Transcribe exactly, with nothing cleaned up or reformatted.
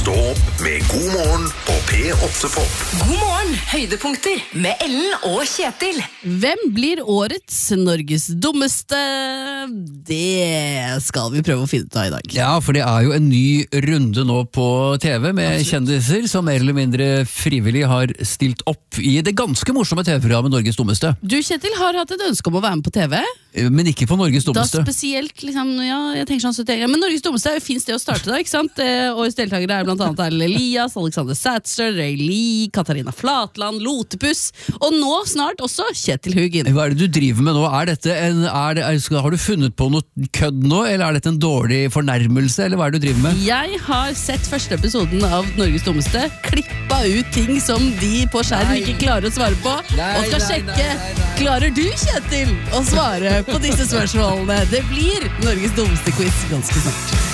Stå opp med God morgen på P åtte Pop. God morgen, høydepunkter med Ellen og Kjetil. Hvem blir årets Norges dummeste? Det skal vi prøve å finne ut av i dag. Ja, for det er jo en ny runde nå på T V med Absolutt. Kjendiser som mer eller mindre frivillig har stilt opp i det ganske morsomme T V-programmet Norges dummeste. Du, Kjetil, har hatt et ønske om å være med på T V. Men ikke på Norges dummeste. Da spesielt, liksom, ja, jeg tenker sånn syttién. Men Norges dummeste er jo finnes det å starte da, ikke sant? Årets deltakere er blant annet Erlend Elias, Alexander Sætster, Ray Lee, Katarina Flatland, Lotepus, og nå snart også Kjetil Hugin. Hva er det du driver med nå? Er dette en, er det, er, har du funnet på noe kødd nå, eller er dette en dårlig fornærmelse, eller hva er det du driver med? Jeg har sett første episoden av Norges dummeste, klippa ut ting som de på skjerm ikke klarer å svare på, nei, og skal nei, sjekke, nei, nei, nei. Klarer du, Kjetil, å svare på disse spørsmålene? Det blir Norges dummeste quiz ganske snart.